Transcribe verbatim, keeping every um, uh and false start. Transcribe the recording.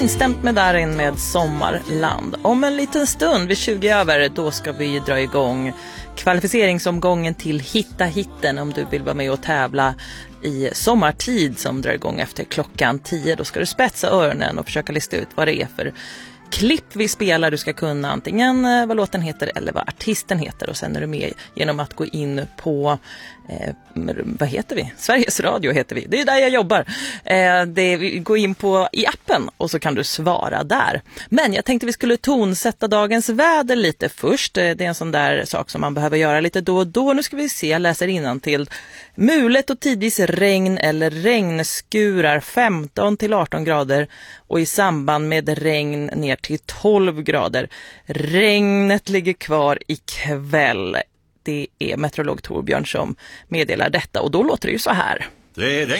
Instämt med där in med Sommarland. Om en liten stund vid tjugo över, då ska vi dra igång kvalificeringsomgången till Hitta hitten. Om du vill vara med och tävla i sommartid som drar igång efter klockan tio, då ska du spetsa öronen och försöka lista ut vad det är för klipp vi spelar. Du ska kunna antingen vad låten heter eller vad artisten heter, och sen är du med genom att gå in på eh, vad heter vi? Sveriges Radio heter vi. Det är där jag jobbar. Eh, det, vi går in på i appen och så kan du svara där. Men jag tänkte vi skulle tonsätta dagens väder lite först. Det är en sån där sak som man behöver göra lite då och då. Nu ska vi se, jag läser innantill. Mulet och tidvis regn eller regnskurar femton till arton grader, och i samband med regn ner till tolv grader. Regnet ligger kvar ikväll. Det är meteorolog Torbjörn som meddelar detta, och då låter det ju så här. Det är regn.